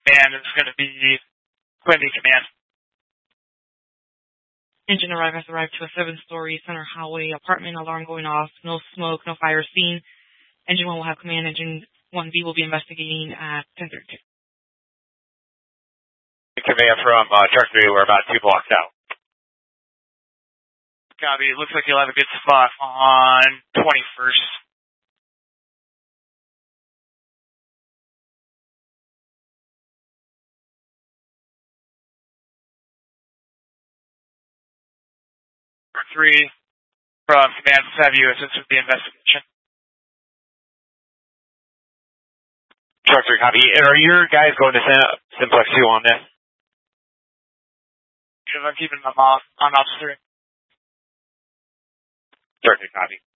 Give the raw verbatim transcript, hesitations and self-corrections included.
command is going to be Quimby Command. Engine arrive has arrived to a seven-story center hallway apartment. Alarm going off. No smoke, no fire scene. Engine one will have command. Engine one B will be investigating at ten thirty-two. Command from uh, Truck three, we're about two blocks out. Copy. It looks like you'll have a good spot on twenty-first. Truck three from command, let's have you assist with the investigation. Truck three, copy. Are your guys going to Sim- Simplex two on this? I'm keeping them off on officer. Truck three, copy.